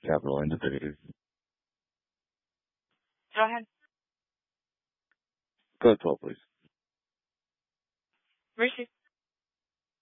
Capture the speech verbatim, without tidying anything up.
Capital indicated. Go ahead. Code twelve, please. Receive.